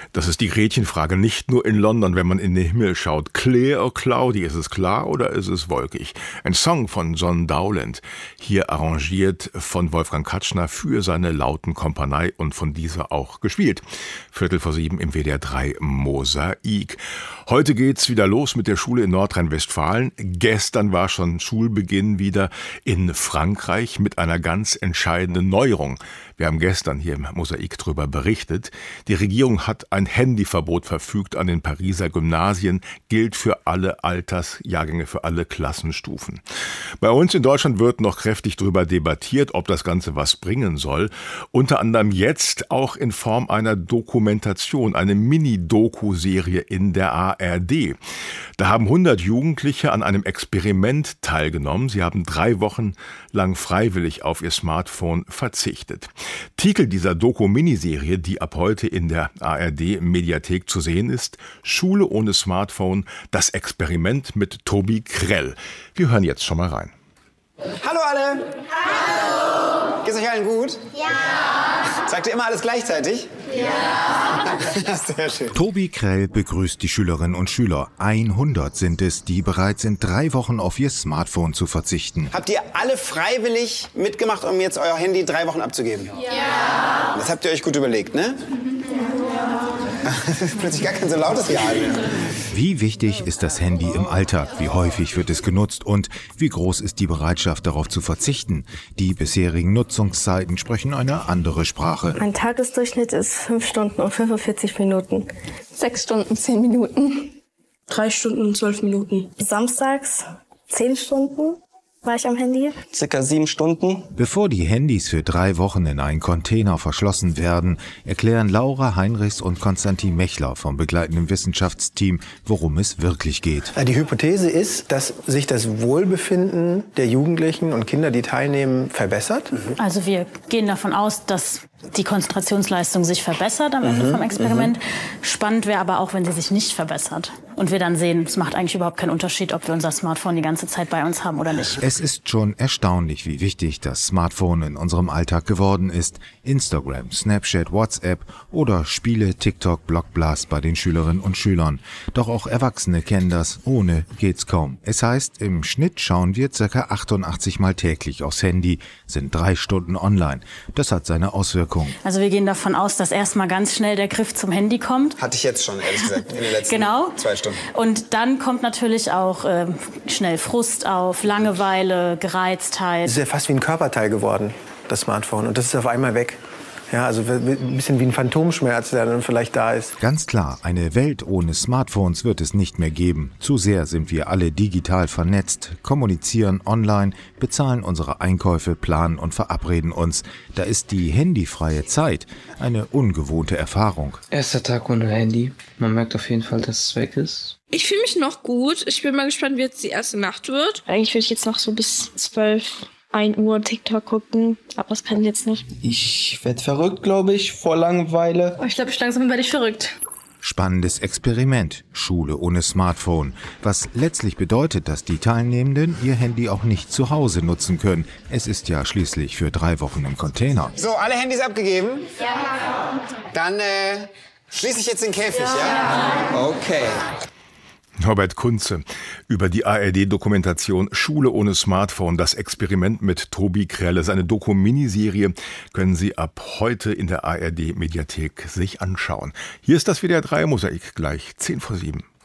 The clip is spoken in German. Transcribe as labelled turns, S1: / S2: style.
S1: Das ist die Gretchenfrage, nicht nur in London, wenn man in den Himmel schaut. Clear or cloudy, ist es klar oder ist es wolkig? Ein Song von John Dowland, hier arrangiert von Wolfgang Katschner für seine lauten Kompanie und von dieser auch gespielt. 6:45 im WDR 3 Mosaik. Heute geht's wieder los mit der Schule in Nordrhein-Westfalen. Gestern war schon Schulbeginn wieder in Frankreich mit einer ganz entscheidenden Neuerung. Wir haben gestern hier im Mosaik darüber berichtet. Die Regierung hat ein Handyverbot verfügt an den Pariser Gymnasien, gilt für alle Altersjahrgänge, für alle Klassenstufen. Bei uns in Deutschland wird noch kräftig darüber debattiert, ob das Ganze was bringen soll. Unter anderem jetzt auch in Form einer Dokumentation, eine Mini-Doku-Serie in der ARD. Da haben 100 Jugendliche an einem Experiment teilgenommen. Sie haben 3 Wochen lang freiwillig auf ihr Smartphone verzichtet. Titel dieser Doku-Miniserie, die ab heute in der ARD-Mediathek zu sehen ist: Schule ohne Smartphone, das Experiment mit Tobi Krell. Wir hören jetzt schon mal rein.
S2: Hallo alle!
S3: Hallo!
S2: Geht's euch allen gut?
S3: Ja!
S2: Sagt ihr immer alles gleichzeitig?
S3: Ja!
S2: Sehr schön.
S4: Tobi Krell begrüßt die Schülerinnen und Schüler. 100 sind es, die bereit sind, 3 Wochen auf ihr Smartphone zu verzichten.
S2: Habt ihr alle freiwillig mitgemacht, um jetzt euer Handy 3 Wochen abzugeben?
S3: Ja!
S2: Das habt ihr euch gut überlegt, ne? Das ist plötzlich gar kein so lautes Ja mehr.
S4: Wie wichtig ist das Handy im Alltag? Wie häufig wird es genutzt? Und wie groß ist die Bereitschaft, darauf zu verzichten? Die bisherigen Nutzungszeiten sprechen eine andere Sprache.
S5: Mein Tagesdurchschnitt ist 5 Stunden und 45 Minuten.
S6: 6 Stunden, 10 Minuten.
S5: 3 Stunden und 12 Minuten. Samstags 10 Stunden war ich am Handy.
S7: Circa 7 Stunden.
S4: Bevor die Handys für 3 Wochen in einen Container verschlossen werden, erklären Laura Heinrichs und Konstantin Mechler vom begleitenden Wissenschaftsteam, worum es wirklich geht.
S8: Die Hypothese ist, dass sich das Wohlbefinden der Jugendlichen und Kinder, die teilnehmen, verbessert.
S9: Also wir gehen davon aus, dass die Konzentrationsleistung sich verbessert am Ende vom Experiment. Spannend wäre aber auch, wenn sie sich nicht verbessert. Und wir dann sehen, es macht eigentlich überhaupt keinen Unterschied, ob wir unser Smartphone die ganze Zeit bei uns haben oder nicht.
S4: Es ist schon erstaunlich, wie wichtig das Smartphone in unserem Alltag geworden ist. Instagram, Snapchat, WhatsApp oder Spiele, TikTok, Blockblast bei den Schülerinnen und Schülern. Doch auch Erwachsene kennen das. Ohne geht's kaum. Es heißt, im Schnitt schauen wir ca. 88 Mal täglich aufs Handy, sind 3 Stunden online. Das hat seine Auswirkungen.
S9: Also wir gehen davon aus, dass erstmal ganz schnell der Griff zum Handy kommt.
S2: Hatte ich jetzt schon, ehrlich gesagt, in den letzten 2 Stunden.
S9: Und dann kommt natürlich auch schnell Frust auf, Langeweile, Gereiztheit.
S8: Es ist ja fast wie ein Körperteil geworden, das Smartphone. Und das ist auf einmal weg. Ja, also ein bisschen wie ein Phantomschmerz, der dann vielleicht da ist.
S4: Ganz klar, eine Welt ohne Smartphones wird es nicht mehr geben. Zu sehr sind wir alle digital vernetzt, kommunizieren online, bezahlen unsere Einkäufe, planen und verabreden uns. Da ist die handyfreie Zeit eine ungewohnte Erfahrung.
S7: Erster Tag ohne Handy. Man merkt auf jeden Fall, dass es weg ist.
S6: Ich fühle mich noch gut. Ich bin mal gespannt, wie jetzt die erste Nacht wird.
S5: Eigentlich würde ich jetzt noch so bis 1 Uhr TikTok gucken, aber das kann ich jetzt nicht.
S7: Ich werde verrückt, glaube ich, vor Langeweile.
S6: Ich glaube, langsam werde ich verrückt.
S4: Spannendes Experiment, Schule ohne Smartphone, was letztlich bedeutet, dass die Teilnehmenden ihr Handy auch nicht zu Hause nutzen können. Es ist ja schließlich für 3 Wochen im Container.
S2: So, alle Handys abgegeben? Ja. Dann schließe ich jetzt den Käfig, ja? Okay.
S1: Norbert Kunze über die ARD-Dokumentation Schule ohne Smartphone, das Experiment mit Tobi Krell. Seine Doku-Miniserie können Sie ab heute in der ARD-Mediathek sich anschauen. Hier ist das WDR 3 Mosaik, gleich 6:50.